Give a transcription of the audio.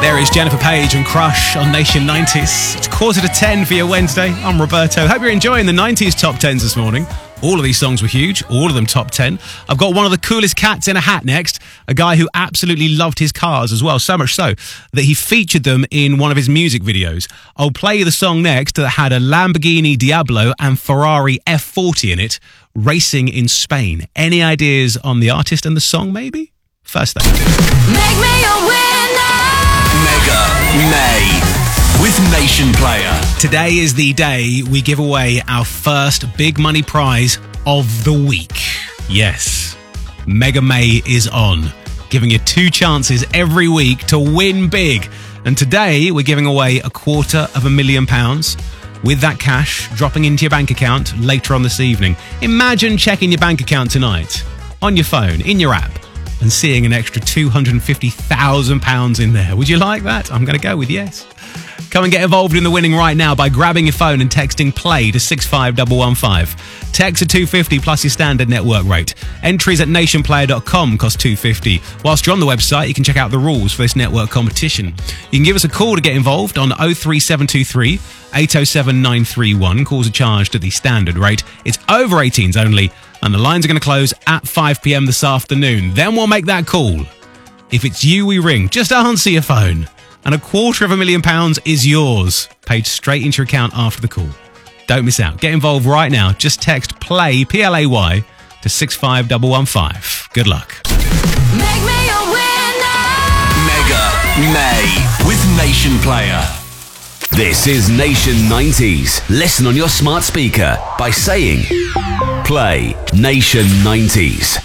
There is Jennifer Page and Crush on Nation 90s. It's 9:45 for your Wednesday. I'm Roberto. Hope you're enjoying the 90s top 10s this morning. All of these songs were huge, all of them top 10. I've got one of the coolest cats in a hat next, a guy who absolutely loved his cars as well, so much so that he featured them in one of his music videos. I'll play you the song next that had a Lamborghini Diablo and Ferrari F40 in it, racing in Spain. Any ideas on the artist and the song, maybe? First though. Make me a winner! Mega May with Nation Player. Today is the day we give away our first big money prize of the week. Yes, Mega May is on, giving you 2 chances every week to win big. And today we're giving away £250,000 with that cash dropping into your bank account later on this evening. Imagine checking your bank account tonight on your phone, in your app, and seeing an extra £250,000 in there. Would you like that? I'm going to go with yes. Come and get involved in the winning right now by grabbing your phone and texting PLAY to 65115. Text to 250 plus your standard network rate. Entries at nationplayer.com cost $250. Whilst you're on the website, you can check out the rules for this network competition. You can give us a call to get involved on 03723 807 931. Calls are charged at the standard rate. It's over 18s only, and the lines are going to close at 5 p.m. this afternoon. Then we'll make that call. If it's you we ring, just answer your phone, and £250,000 is yours, paid straight into your account after the call. Don't miss out. Get involved right now. Just text PLAY, P-L-A-Y, to 65115. Good luck. Make me a winner! Mega May with Nation Player. This is Nation 90s. Listen on your smart speaker by saying Play Nation 90s.